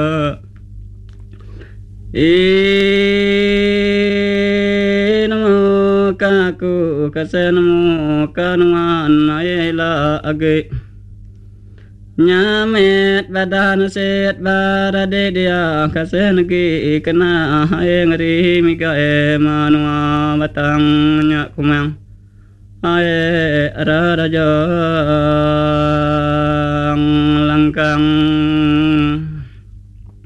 namo kaku kase namo kanuan ayela age nyamet badan set barade dia kase nagi kena ngeri mika manua batang nyak kumang ae ara raja langkang